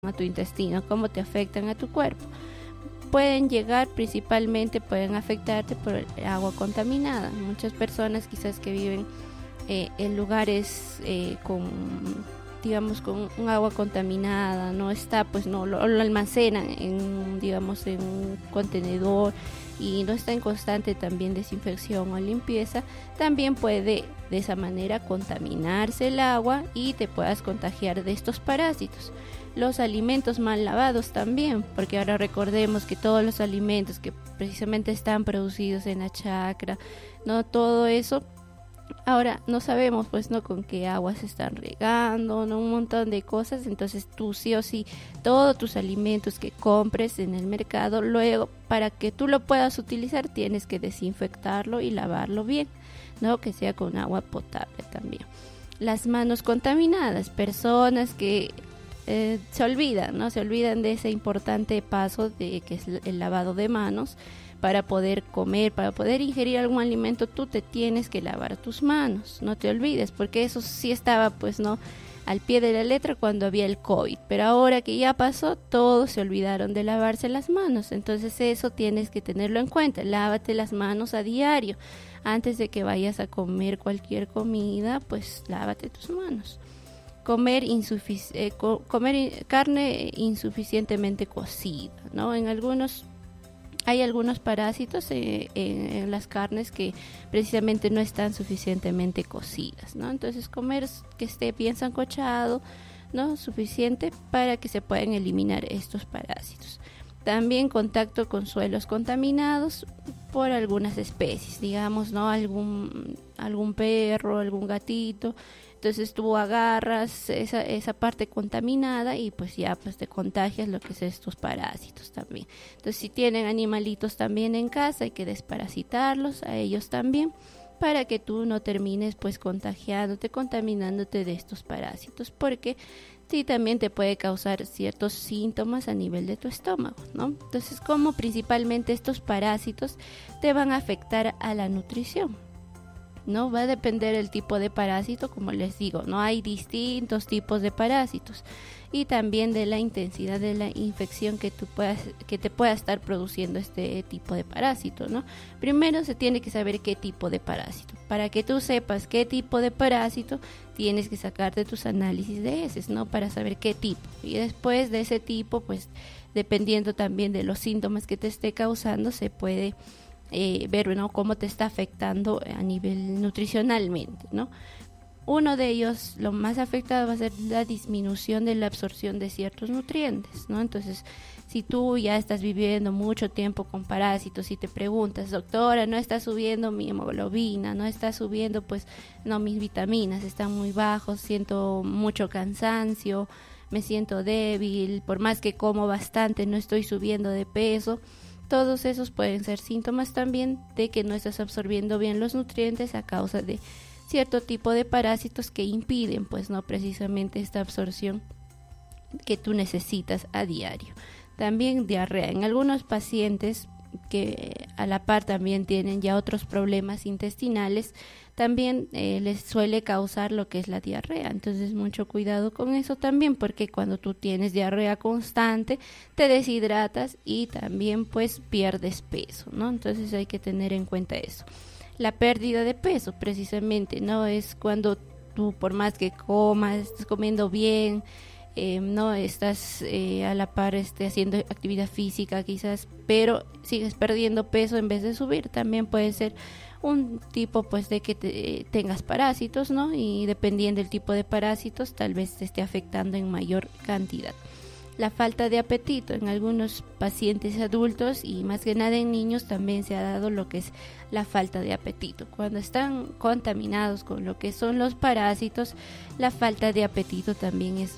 a tu intestino, cómo te afectan a tu cuerpo. Pueden afectarte por el agua contaminada. Muchas personas quizás que viven en lugares con un agua contaminada, no está, pues no lo almacenan en un contenedor y no está en constante también desinfección o limpieza, también puede de esa manera contaminarse el agua y te puedas contagiar de estos parásitos. Los alimentos mal lavados también, porque ahora recordemos que todos los alimentos que precisamente están producidos en la chacra, no todo eso, ahora no sabemos pues no con qué agua se están regando, no un montón de cosas. Entonces tú sí o sí todos tus alimentos que compres en el mercado, luego para que tú lo puedas utilizar tienes que desinfectarlo y lavarlo bien, no que sea con agua potable también. Las manos contaminadas, personas que se olvidan de ese importante paso de que es el lavado de manos. Para poder comer, para poder ingerir algún alimento, tú te tienes que lavar tus manos, no te olvides, porque eso sí estaba pues no al pie de la letra cuando había el COVID, pero ahora que ya pasó, todos se olvidaron de lavarse las manos. Entonces eso tienes que tenerlo en cuenta, lávate las manos a diario, antes de que vayas a comer cualquier comida, pues lávate tus manos. Comer carne insuficientemente cocida, ¿no? Hay algunos parásitos en las carnes que precisamente no están suficientemente cocidas, ¿no? Entonces comer que esté bien sancochado, ¿no? Suficiente para que se puedan eliminar estos parásitos. También contacto con suelos contaminados por algunas especies, digamos, ¿no? Algún perro, algún gatito. Entonces tú agarras esa parte contaminada y pues ya pues te contagias lo que es estos parásitos también. Entonces si tienen animalitos también en casa hay que desparasitarlos a ellos también para que tú no termines pues contaminándote de estos parásitos, porque sí también te puede causar ciertos síntomas a nivel de tu estómago, ¿no? Entonces como principalmente estos parásitos te van a afectar a la nutrición, ¿no? Va a depender el tipo de parásito, como les digo, no hay distintos tipos de parásitos y también de la intensidad de la infección que te pueda estar produciendo este tipo de parásito, ¿no? Primero se tiene que saber qué tipo de parásito. Para que tú sepas qué tipo de parásito, tienes que sacarte tus análisis de heces, ¿no? Para saber qué tipo. Y después de ese tipo, pues dependiendo también de los síntomas que te esté causando, se puede ver, ¿no? Cómo te está afectando a nivel nutricionalmente, ¿no? Uno de ellos, lo más afectado va a ser la disminución de la absorción de ciertos nutrientes, ¿no? Entonces, si tú ya estás viviendo mucho tiempo con parásitos y te preguntas, doctora, no está subiendo mi hemoglobina, no está subiendo, pues, no, mis vitaminas están muy bajos, siento mucho cansancio, me siento débil, por más que como bastante, no estoy subiendo de peso. Todos esos pueden ser síntomas también de que no estás absorbiendo bien los nutrientes a causa de cierto tipo de parásitos que impiden, pues no precisamente esta absorción que tú necesitas a diario. También diarrea. En algunos pacientes que a la par también tienen ya otros problemas intestinales, también les suele causar lo que es la diarrea. Entonces mucho cuidado con eso también, porque cuando tú tienes diarrea constante te deshidratas y también pues pierdes peso, ¿no? Entonces hay que tener en cuenta eso. La pérdida de peso precisamente, ¿no? Es cuando tú, por más que comas, estás comiendo bien, no estás a la par haciendo actividad física quizás, pero sigues perdiendo peso en vez de subir. También puede ser un tipo pues de que tengas parásitos, ¿no? Y dependiendo del tipo de parásitos tal vez te esté afectando en mayor cantidad. La falta de apetito en algunos pacientes adultos y más que nada en niños también se ha dado lo que es la falta de apetito. Cuando están contaminados con lo que son los parásitos, la falta de apetito también es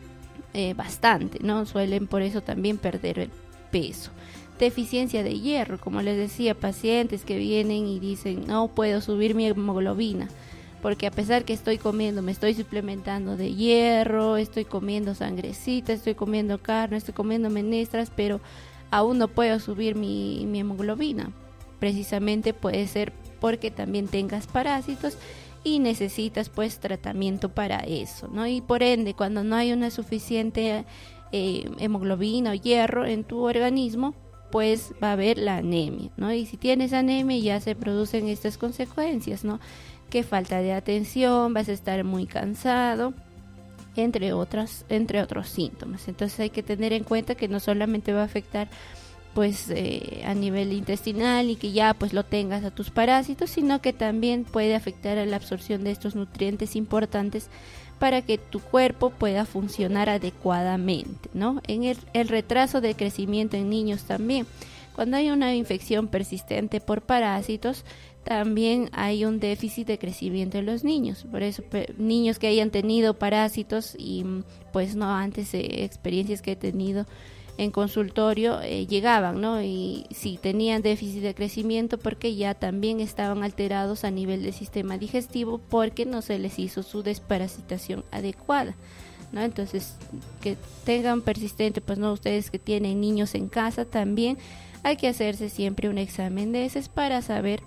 bastante, ¿no? Suelen por eso también perder el peso. Deficiencia de hierro, como les decía, pacientes que vienen y dicen no puedo subir mi hemoglobina porque a pesar que estoy comiendo, me estoy suplementando de hierro, estoy comiendo sangrecita, estoy comiendo carne, estoy comiendo menestras, pero aún no puedo subir mi hemoglobina. Precisamente puede ser porque también tengas parásitos y necesitas pues tratamiento para eso, ¿no? Y por ende, cuando no hay una suficiente hemoglobina o hierro en tu organismo, pues va a haber la anemia, ¿no? Y si tienes anemia ya se producen estas consecuencias, ¿no? Que falta de atención, vas a estar muy cansado, entre otros síntomas. Entonces hay que tener en cuenta que no solamente va a afectar pues a nivel intestinal y que ya pues lo tengas a tus parásitos, sino que también puede afectar a la absorción de estos nutrientes importantes para que tu cuerpo pueda funcionar adecuadamente, ¿no? En el retraso de crecimiento en niños también. Cuando hay una infección persistente por parásitos, también hay un déficit de crecimiento en los niños. Por eso, niños que hayan tenido parásitos y pues no antes experiencias que he tenido en consultorio llegaban, ¿no? Y sí, tenían déficit de crecimiento porque ya también estaban alterados a nivel del sistema digestivo porque no se les hizo su desparasitación adecuada, ¿no? Entonces, que tengan persistente, pues no, ustedes que tienen niños en casa también hay que hacerse siempre un examen de heces para saber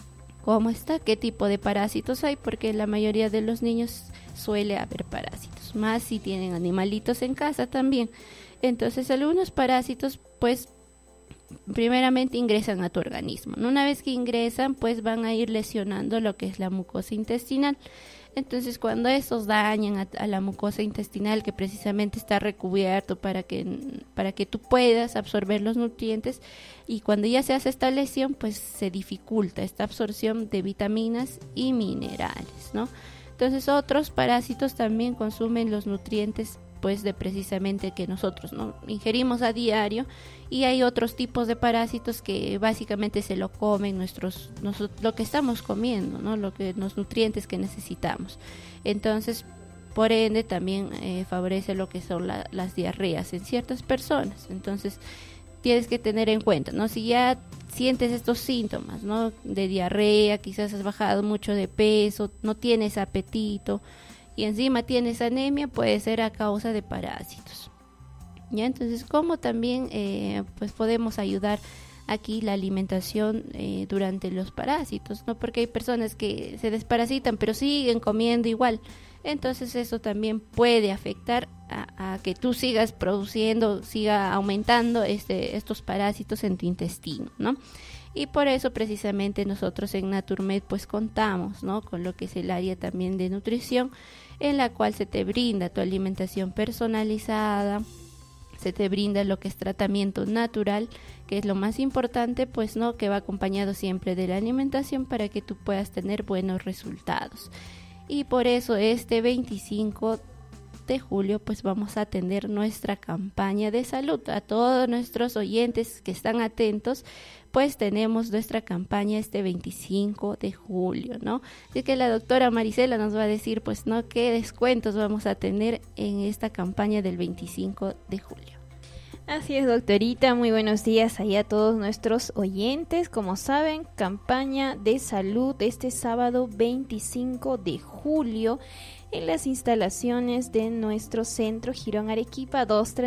cómo está, qué tipo de parásitos hay, porque en la mayoría de los niños suele haber parásitos, más si tienen animalitos en casa también. Entonces algunos parásitos pues primeramente ingresan a tu organismo. Una vez que ingresan pues van a ir lesionando lo que es la mucosa intestinal. Entonces cuando estos dañan a la mucosa intestinal, que precisamente está recubierto para que tú puedas absorber los nutrientes, y cuando ya se hace esta lesión pues se dificulta esta absorción de vitaminas y minerales, ¿no? Entonces otros parásitos también consumen los nutrientes pues de precisamente que nosotros no ingerimos a diario, y hay otros tipos de parásitos que básicamente se lo comen lo que estamos comiendo, ¿no? Los nutrientes que necesitamos. Entonces, por ende también favorece lo que son las diarreas en ciertas personas. Entonces, tienes que tener en cuenta, ¿no? Si ya sientes estos síntomas, ¿no? De diarrea, quizás has bajado mucho de peso, no tienes apetito y encima tienes anemia, puede ser a causa de parásitos. ¿Ya? Entonces, ¿cómo también pues podemos ayudar aquí la alimentación durante los parásitos, ¿no? Porque hay personas que se desparasitan pero siguen comiendo igual. Entonces eso también puede afectar a que tú sigas produciendo, siga aumentando estos parásitos en tu intestino, ¿no? Y por eso precisamente nosotros en Naturmed pues contamos, ¿no? Con lo que es el área también de nutrición, en la cual se te brinda tu alimentación personalizada, se te brinda lo que es tratamiento natural, que es lo más importante, pues no, que va acompañado siempre de la alimentación para que tú puedas tener buenos resultados. Y por eso este 25 de julio pues vamos a atender nuestra campaña de salud. A todos nuestros oyentes que están atentos, pues tenemos nuestra campaña este 25 de julio, ¿no? Así que la doctora Marisela nos va a decir pues no qué descuentos vamos a tener en esta campaña del 25 de julio. Así es, doctorita, muy buenos días ahí a todos nuestros oyentes. Como saben, campaña de salud este sábado 25 de julio en las instalaciones de nuestro centro Girón Arequipa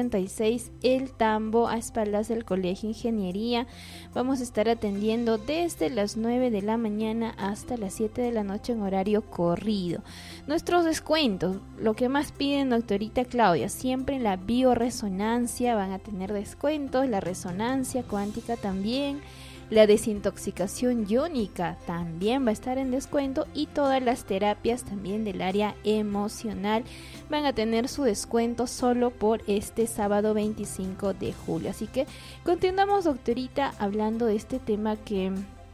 236 El Tambo, a espaldas del Colegio Ingeniería. Vamos a estar atendiendo desde las 9 de la mañana hasta las 7 de la noche en horario corrido. Nuestros descuentos, lo que más piden, doctorita Claudia, siempre en la bioresonancia van a tener descuentos, la resonancia cuántica también, la desintoxicación iónica también va a estar en descuento, y todas las terapias también del área emocional van a tener su descuento solo por este sábado 25 de julio. Así que continuamos, doctorita, hablando de este tema que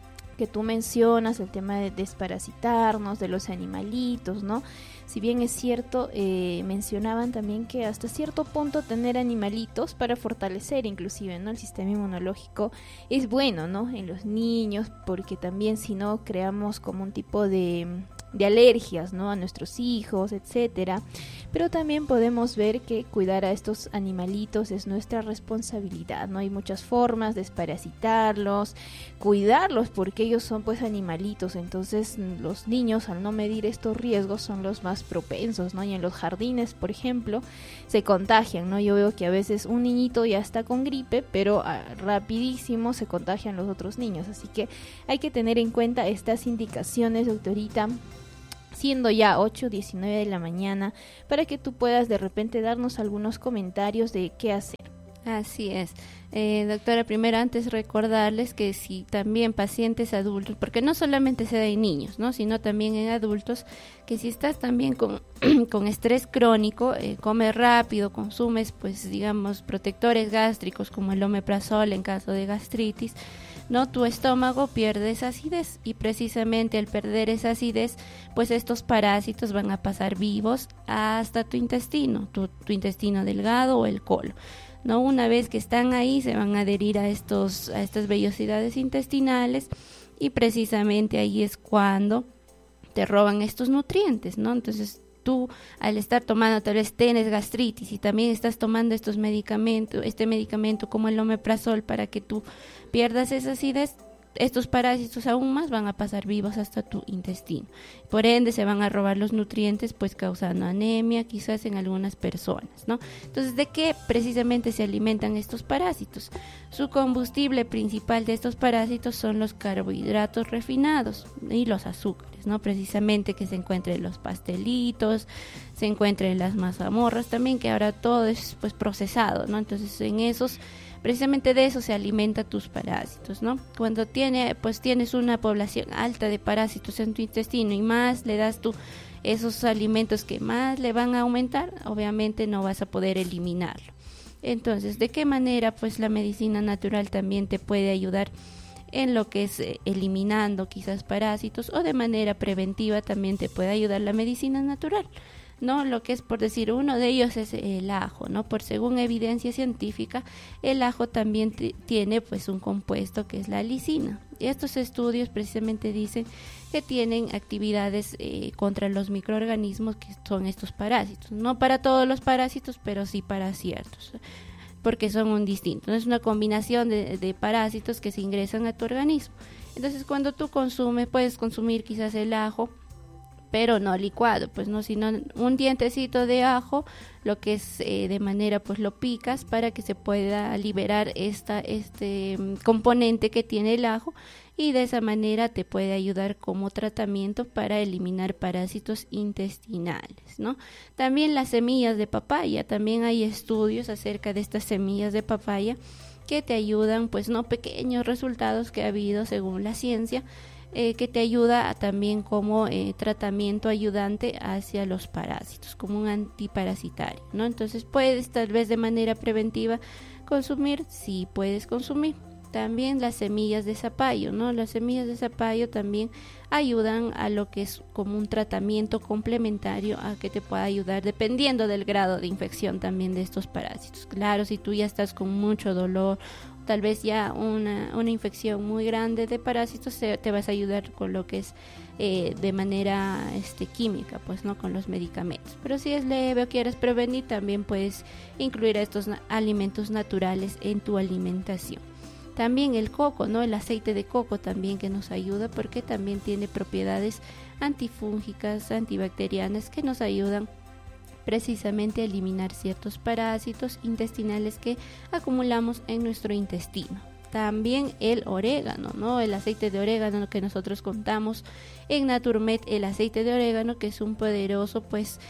tú mencionas, el tema de desparasitarnos, de los animalitos, ¿no? Si bien es cierto, mencionaban también que hasta cierto punto tener animalitos para fortalecer inclusive, ¿no? El sistema inmunológico es bueno, ¿no? En los niños, porque también si no creamos como un tipo de alergias, ¿no? A nuestros hijos, etcétera. Pero también podemos ver que cuidar a estos animalitos es nuestra responsabilidad, ¿no? Hay muchas formas de desparasitarlos, cuidarlos, porque ellos son pues animalitos. Entonces los niños, al no medir estos riesgos, son los más propensos, ¿no? Y en los jardines, por ejemplo, se contagian, ¿no? Yo veo que a veces un niñito ya está con gripe, pero rapidísimo se contagian los otros niños. Así que hay que tener en cuenta estas indicaciones, doctorita. siendo ya 8:19 de la mañana, para que tú puedas de repente darnos algunos comentarios de qué hacer. Así es. Doctora, primero antes recordarles que si también pacientes adultos, porque no solamente se da en niños, ¿no?, sino también en adultos, que si estás también con, con estrés crónico, comes rápido, consumes, pues digamos, protectores gástricos como el omeprazol en caso de gastritis, ¿no?, tu estómago pierde esa acidez, y precisamente al perder esa acidez, pues estos parásitos van a pasar vivos hasta tu intestino, tu intestino delgado o el colon, ¿no? Una vez que están ahí, se van a adherir a estas vellosidades intestinales, y precisamente ahí es cuando te roban estos nutrientes, ¿no? Entonces tú, al estar tomando, tal vez tienes gastritis y también estás tomando este medicamento como el omeprazol para que tú pierdas esa acidez, estos parásitos aún más van a pasar vivos hasta tu intestino. Por ende, se van a robar los nutrientes, pues causando anemia, quizás en algunas personas, ¿no? Entonces, ¿de qué precisamente se alimentan estos parásitos? Su combustible principal de estos parásitos son los carbohidratos refinados y los azúcares, ¿no? Precisamente que se encuentran en los pastelitos, se encuentran en las mazamorras también, que ahora todo es pues procesado, ¿no? Entonces, precisamente de eso se alimenta tus parásitos, ¿no? Cuando tienes una población alta de parásitos en tu intestino y más le das tú esos alimentos que más le van a aumentar, obviamente no vas a poder eliminarlo. Entonces, ¿de qué manera pues la medicina natural también te puede ayudar en lo que es eliminando quizás parásitos, o de manera preventiva también te puede ayudar la medicina natural? ¿No? Lo que es, por decir, uno de ellos es el ajo, ¿no? Por según evidencia científica, el ajo también tiene pues un compuesto que es la lisina. Y estos estudios precisamente dicen que tienen actividades contra los microorganismos que son estos parásitos. No para todos los parásitos, pero sí para ciertos, porque son un distinto. ¿No? Es una combinación de parásitos que se ingresan a tu organismo. Entonces, cuando tú puedes consumir quizás el ajo, pero no licuado, pues no, sino un dientecito de ajo, lo que es de manera, pues lo picas para que se pueda liberar este componente que tiene el ajo, y de esa manera te puede ayudar como tratamiento para eliminar parásitos intestinales, ¿no? También las semillas de papaya, también hay estudios acerca de estas semillas de papaya que te ayudan, pues no, pequeños resultados que ha habido según la ciencia, que te ayuda también como tratamiento ayudante hacia los parásitos, como un antiparasitario, ¿no? Entonces puedes tal vez de manera preventiva consumir, sí puedes consumir. También las semillas de zapallo, ¿no? Las semillas de zapallo también ayudan a lo que es como un tratamiento complementario, a que te pueda ayudar dependiendo del grado de infección también de estos parásitos. Claro, si tú ya estás con mucho dolor, tal vez ya una infección muy grande de parásitos, te vas a ayudar con lo que es de manera química, pues no con los medicamentos. Pero si es leve o quieres prevenir, también puedes incluir estos alimentos naturales en tu alimentación. También el coco, ¿no? El aceite de coco también, que nos ayuda porque también tiene propiedades antifúngicas, antibacterianas, que nos ayudan precisamente a eliminar ciertos parásitos intestinales que acumulamos en nuestro intestino. También el orégano, ¿no? El aceite de orégano que nosotros contamos en Naturmed, el aceite de orégano, que es un poderoso pues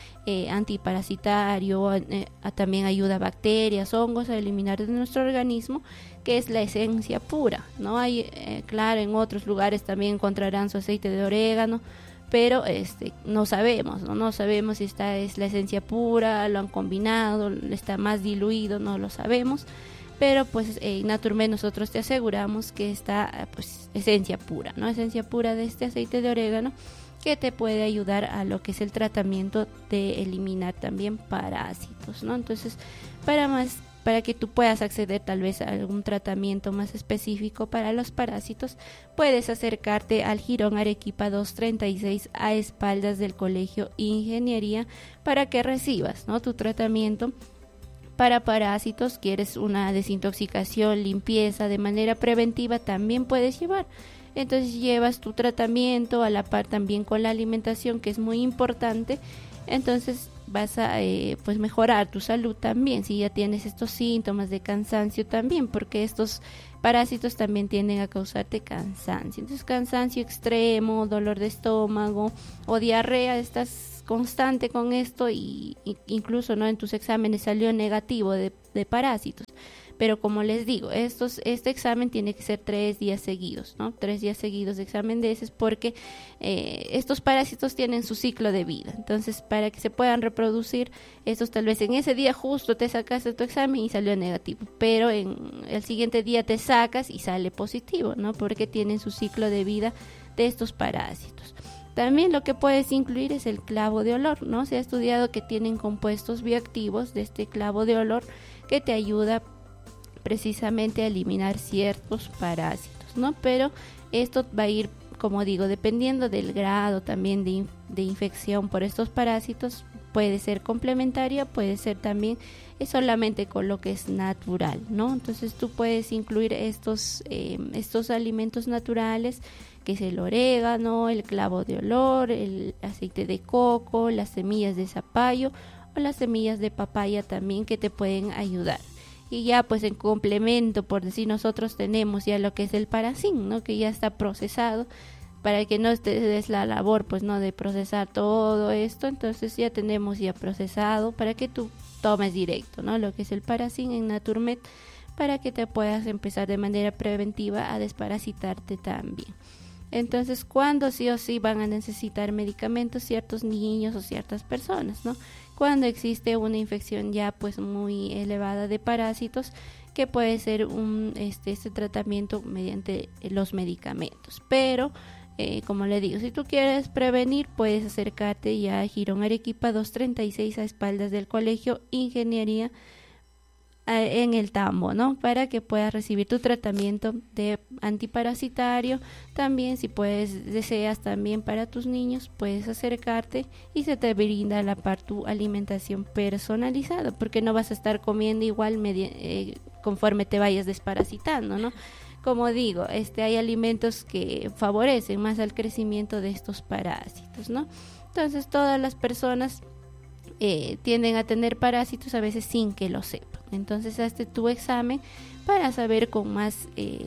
antiparasitario, también ayuda a bacterias, hongos a eliminar de nuestro organismo, que es la esencia pura, ¿no? Hay, claro, en otros lugares también encontrarán su aceite de orégano, pero no sabemos, ¿no? No sabemos si esta es la esencia pura, lo han combinado, está más diluido, no lo sabemos. Pero pues en Naturmed nosotros te aseguramos que está pues esencia pura, ¿no? Esencia pura de este aceite de orégano, que te puede ayudar a lo que es el tratamiento de eliminar también parásitos, ¿no? Entonces, para que tú puedas acceder tal vez a algún tratamiento más específico para los parásitos, puedes acercarte al Jirón Arequipa 236, a espaldas del Colegio Ingeniería, para que recibas, ¿no? Tu tratamiento para parásitos. Quieres una desintoxicación, limpieza de manera preventiva, también puedes llevar. Entonces llevas tu tratamiento a la par también con la alimentación, que es muy importante. Entonces vas a pues mejorar tu salud también, si ya tienes estos síntomas de cansancio también, porque estos parásitos también tienden a causarte cansancio. Entonces, cansancio extremo, dolor de estómago o diarrea, estás constante con esto y incluso no en tus exámenes salió negativo de parásitos. Pero como les digo, este examen tiene que ser 3 días seguidos, ¿no? 3 días seguidos de examen de heces, porque estos parásitos tienen su ciclo de vida. Entonces, para que se puedan reproducir, estos tal vez en ese día justo te sacaste tu examen y salió negativo, pero en el siguiente día te sacas y sale positivo, ¿no? Porque tienen su ciclo de vida de estos parásitos. También lo que puedes incluir es el clavo de olor, ¿no? Se ha estudiado que tienen compuestos bioactivos de este clavo de olor que te ayuda precisamente a eliminar ciertos parásitos, ¿no? Pero esto va a ir, como digo, dependiendo del grado también de infección por estos parásitos. Puede ser complementaria, puede ser también solamente con lo que es natural, ¿no? Entonces tú puedes incluir estos alimentos naturales, que es el orégano, el clavo de olor, el aceite de coco, las semillas de zapallo o las semillas de papaya también, que te pueden ayudar. Y ya pues en complemento, por decir, nosotros tenemos ya lo que es el paracin, ¿no? Que ya está procesado, para que no te des la labor pues no de procesar todo esto. Entonces ya tenemos ya procesado para que tú tomes directo, ¿no? Lo que es el paracin en Naturmed, para que te puedas empezar de manera preventiva a desparasitarte también. Entonces, cuando sí o sí van a necesitar medicamentos ciertos niños o ciertas personas, ¿no? Cuando existe una infección ya pues muy elevada de parásitos, que puede ser este tratamiento mediante los medicamentos. Pero, como le digo, si tú quieres prevenir, puedes acercarte ya a Girón Arequipa 236, a espaldas del Colegio Ingeniería, en el Tambo, ¿no? Para que puedas recibir tu tratamiento de antiparasitario. También, si deseas también para tus niños, puedes acercarte y se te brinda tu alimentación personalizada, porque no vas a estar comiendo igual conforme te vayas desparasitando, ¿no? Como digo, hay alimentos que favorecen más al crecimiento de estos parásitos, ¿no? Entonces, todas las personas tienden a tener parásitos a veces sin que lo sepan. Entonces, hazte tu examen para saber con más,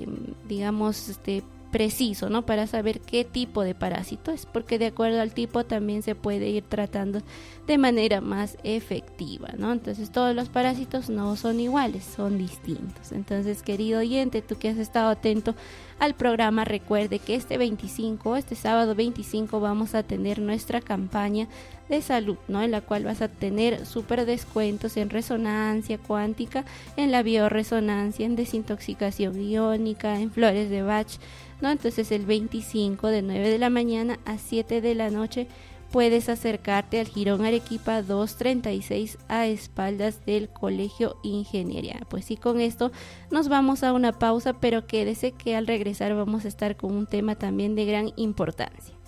preciso, ¿no? Para saber qué tipo de parásito es, porque de acuerdo al tipo también se puede ir tratando de manera más efectiva, ¿no? Entonces, todos los parásitos no son iguales, son distintos. Entonces, querido oyente, tú que has estado atento al programa, recuerde que este sábado 25, vamos a tener nuestra campaña de salud, ¿no? En la cual vas a tener súper descuentos en resonancia cuántica, en la bioresonancia, en desintoxicación iónica, en flores de Bach, ¿no? Entonces, el 25 de 9 de la mañana a 7 de la noche puedes acercarte al Girón Arequipa 236, a espaldas del Colegio Ingeniería. Pues sí, con esto nos vamos a una pausa, pero quédese que al regresar vamos a estar con un tema también de gran importancia.